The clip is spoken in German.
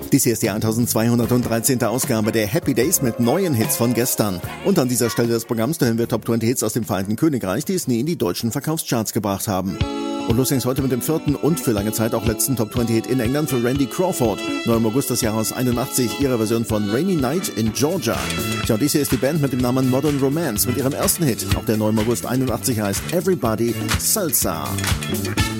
Dies hier ist die 1213. Ausgabe der Happy Days mit neuen Hits von gestern. Und an dieser Stelle des Programms hören wir Top 20 Hits aus dem Vereinigten Königreich, die es nie in die deutschen Verkaufscharts gebracht haben. Und los ging's heute mit dem vierten und für lange Zeit auch letzten Top 20 Hit in England für Randy Crawford. Neu im August des Jahres 81, ihre Version von Rainy Night in Georgia. Tja, dies hier ist die Band mit dem Namen Modern Romance mit ihrem ersten Hit, auch der neu im August 81 heißt Everybody Salsa.